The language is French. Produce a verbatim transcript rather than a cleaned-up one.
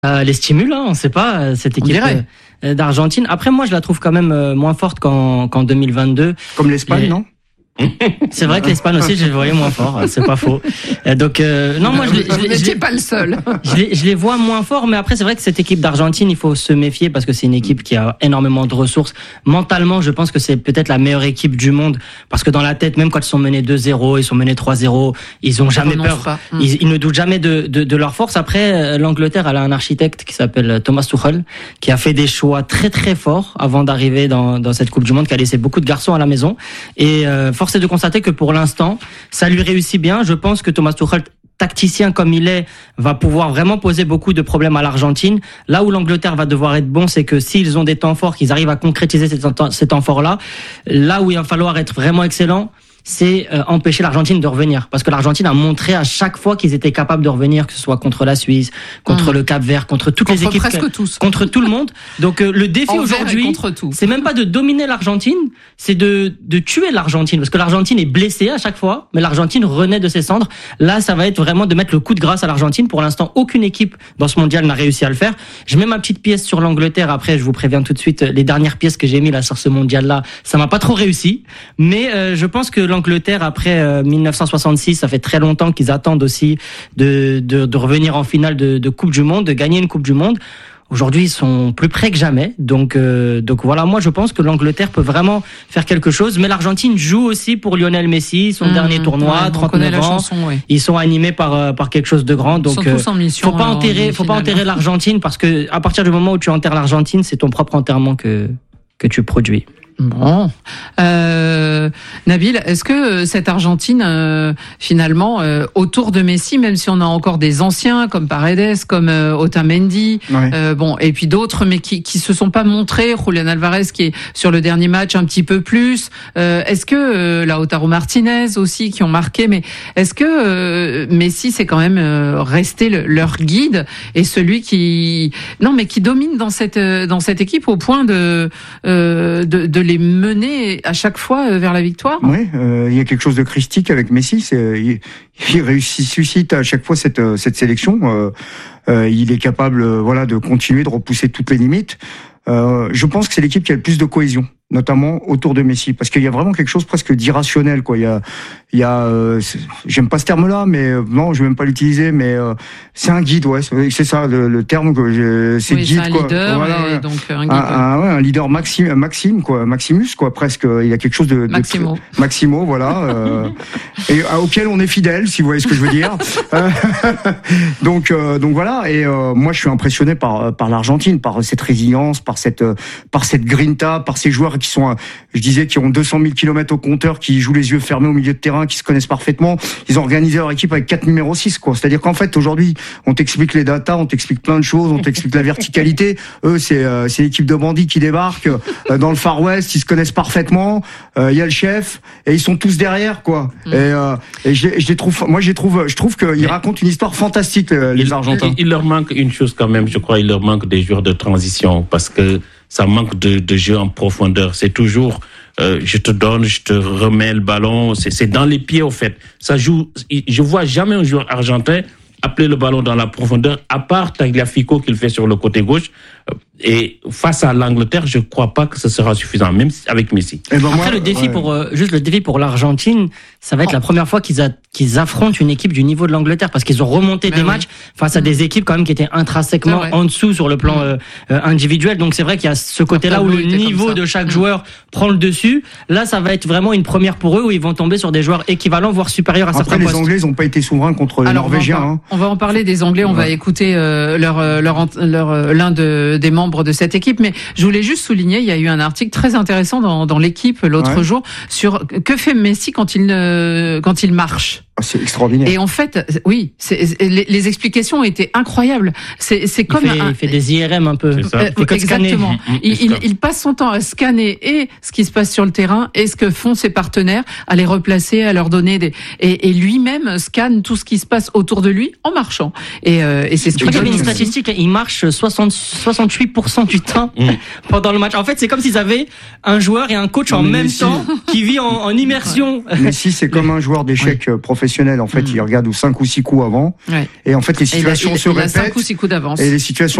Euh, les stimule, hein, on sait pas, cette équipe euh, d'Argentine. Après, moi, je la trouve quand même euh, moins forte qu'en, qu'en deux mille vingt-deux. Comme l'Espagne, les... non? C'est vrai que l'Espagne aussi, je les voyais moins forts, c'est pas faux. Donc euh, non, moi je les, je les, je les pas le seul. Je les, je les vois moins forts, mais après c'est vrai que cette équipe d'Argentine, il faut se méfier parce que c'est une équipe qui a énormément de ressources. Mentalement, je pense que c'est peut-être la meilleure équipe du monde parce que dans la tête, même quand ils sont menés deux zéro, ils sont menés trois zéro, ils ont jamais peur, ils, ils ne doutent jamais de, de, de leur force. Après, l'Angleterre, elle a un architecte qui s'appelle Thomas Tuchel, qui a fait des choix très très forts avant d'arriver dans, dans cette Coupe du Monde, qui a laissé beaucoup de garçons à la maison et euh, force est de constater que pour l'instant, ça lui réussit bien. Je pense que Thomas Tuchel, tacticien comme il est, va pouvoir vraiment poser beaucoup de problèmes à l'Argentine. Là où l'Angleterre va devoir être bon, c'est que s'ils ont des temps forts, qu'ils arrivent à concrétiser ces temps, ces temps forts-là, là où il va falloir être vraiment excellent, c'est euh, empêcher l'Argentine de revenir. Parce que l'Argentine a montré à chaque fois qu'ils étaient capables de revenir, que ce soit contre la Suisse, contre mmh. le Cap-Vert, contre toutes contre les équipes, presque tous. contre tout le monde. Donc euh, le défi aujourd'hui, c'est même pas de dominer l'Argentine, c'est de de tuer l'Argentine. Parce que l'Argentine est blessée à chaque fois, mais l'Argentine renaît de ses cendres. Là, ça va être vraiment de mettre le coup de grâce à l'Argentine. Pour l'instant, aucune équipe dans ce mondial n'a réussi à le faire. Je mets ma petite pièce sur l'Angleterre. Après, je vous préviens tout de suite, les dernières pièces que j'ai mis là sur ce mondial-là, ça m'a pas trop réussi. Mais euh, je pense que l'Angleterre, après euh, dix-neuf cent soixante-six, ça fait très longtemps qu'ils attendent aussi de, de, de revenir en finale de, de Coupe du Monde, de gagner une Coupe du Monde. Aujourd'hui, ils sont plus près que jamais. Donc, euh, donc voilà, moi je pense que l'Angleterre peut vraiment faire quelque chose. Mais l'Argentine joue aussi pour Lionel Messi, son mmh, dernier tournoi, ouais, trente-neuf ans. Chanson, ouais. Ils sont animés par par quelque chose de grand. Donc, ils sont tous en mission, faut pas enterrer, faut pas enterrer l'Argentine parce que à partir du moment où tu enterres l'Argentine, c'est ton propre enterrement que que tu produis. Bon, euh, Nabil, est-ce que cette Argentine, euh, finalement, euh, autour de Messi, même si on a encore des anciens comme Paredes, comme euh, Otamendi, ouais. euh, bon, et puis d'autres, mais qui qui se sont pas montrés, Julián Álvarez qui est sur le dernier match un petit peu plus, euh, est-ce que euh, Lautaro Martinez aussi qui ont marqué, mais est-ce que euh, Messi c'est quand même euh, resté le, leur guide et celui qui non mais qui domine dans cette dans cette équipe au point de euh, de, de les mener à chaque fois vers la victoire. Oui, euh, il y a quelque chose de christique avec Messi. C'est, il, il réussit, suscite à chaque fois cette cette sélection. Euh, euh, il est capable, euh, voilà, de continuer de repousser toutes les limites. Euh, je pense que c'est l'équipe qui a le plus de cohésion, notamment autour de Messi, parce qu'il y a vraiment quelque chose presque d'irrationnel, quoi. Il y a, il y a, euh, j'aime pas ce terme-là, mais euh, non, je vais même pas l'utiliser, mais euh, c'est un guide, ouais, c'est, c'est ça le, le terme que j'ai, c'est oui, guide, c'est un quoi. Leader voilà, et donc un guide. Un, un, ouais, un leader Maxime, Maxime, quoi, Maximus, quoi, presque. Il y a quelque chose de, de Maximo, très, Maximo, voilà, euh, et à, auquel on est fidèle, si vous voyez ce que je veux dire. donc, euh, donc voilà. Et euh, moi, je suis impressionné par par l'Argentine, par cette résilience, par cette par cette grinta, par ces joueurs qui sont, je disais, qui ont deux cent mille kilomètres au compteur, qui jouent les yeux fermés au milieu de terrain, qui se connaissent parfaitement. Ils ont organisé leur équipe avec quatre numéros six, quoi. C'est-à-dire qu'en fait, aujourd'hui, on t'explique les datas, on t'explique plein de choses, on t'explique la verticalité. Eux, c'est, euh, c'est l'équipe de bandits qui débarque euh, dans le Far West, ils se connaissent parfaitement. Il euh, y a le chef, et ils sont tous derrière, quoi. Mmh. Et, euh, et je, je les trouve, moi, je les trouve, je trouve qu'ils racontent une histoire fantastique, les, les il, Argentins. Il, il leur manque une chose quand même, je crois, il leur manque des joueurs de transition, parce que ça manque de, de jeu en profondeur. C'est toujours, euh, je te donne, je te remets le ballon. C'est, c'est dans les pieds, au fait. Ça joue. Je vois jamais un joueur argentin appeler le ballon dans la profondeur, à part Tagliafico qu'il fait sur le côté gauche. Et face à l'Angleterre, je crois pas que ce sera suffisant, même avec Messi. Et ben Après, moi, le défi ouais. pour euh, juste le défi pour l'Argentine, ça va être oh. la première fois qu'ils, a, qu'ils affrontent une équipe du niveau de l'Angleterre, parce qu'ils ont remonté ben des oui. matchs face à des équipes quand même qui étaient intrinsèquement en dessous sur le plan euh, euh, individuel. Donc c'est vrai qu'il y a ce côté-là où le niveau de chaque mmh. joueur prend le dessus. Là, ça va être vraiment une première pour eux, où ils vont tomber sur des joueurs équivalents, voire supérieurs à Après, certains les postes. Anglais, ils n'ont pas été souverains contre les Alors, Norvégiens. On va, hein. on va en parler des Anglais. On ouais. va écouter euh, leur, leur, leur, leur, l'un de, des membres de cette équipe, mais je voulais juste souligner, il y a eu un article très intéressant dans, dans l'équipe l'autre ouais. jour sur que fait Messi quand il euh, quand il marche. C'est extraordinaire. Et en fait, oui, c'est, les, les explications ont été incroyables. C'est, c'est comme il fait, un, il fait des I R M un peu. C'est ça. Euh, exactement. Il, il, il passe son temps à scanner et ce qui se passe sur le terrain et ce que font ses partenaires, à les replacer, à leur donner des et, et lui-même scanne tout ce qui se passe autour de lui en marchant. Et, euh, et c'est ce je crois qu'il y avait une statistique. Il marche soixante, soixante-huit pour cent du temps mmh. pendant le match. En fait, c'est comme s'ils avaient un joueur et un coach en mais même Messi, temps qui vit en, en immersion. Messi, c'est comme un joueur d'échecs ouais. professionnel. professionnel, en fait, mmh. il regarde cinq ou six coups avant. Ouais. Et en fait, les situations il a, il, se il répètent. Il a cinq ou six coups d'avance. Et les situations